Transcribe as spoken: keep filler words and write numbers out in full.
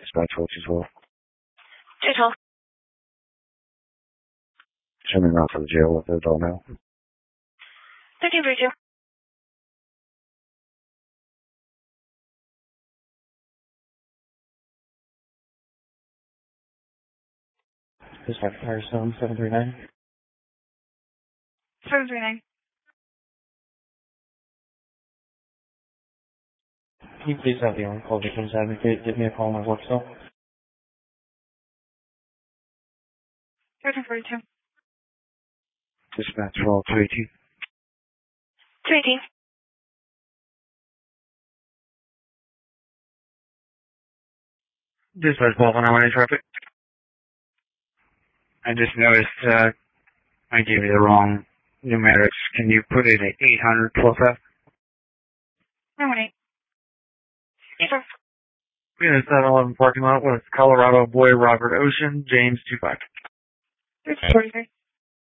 Dispatch twelve two twelve. two twelve. Show me around for the jail with the adult male. thirteen thirty-two. Dispatch Firestone seven three nine. seven three nine. Can you please have the on-call victims advocate give me a call on my work cell? thirteen forty-two. Dispatch twelve two eighteen. two eighteen. Dispatch twelve one oh traffic. I just noticed uh, I gave you the wrong numerics. Can you put it at eight hundred twelve F? nine one eight. Yes, sir. In a seven eleven parking lot with Colorado boy Robert Ocean, James two five. thirteen forty-three.